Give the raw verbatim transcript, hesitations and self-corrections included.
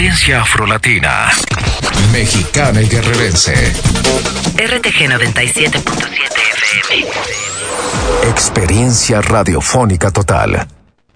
Tendencia afrolatina, mexicana y guerrerense. R T G noventa y siete punto siete F M. Experiencia radiofónica total.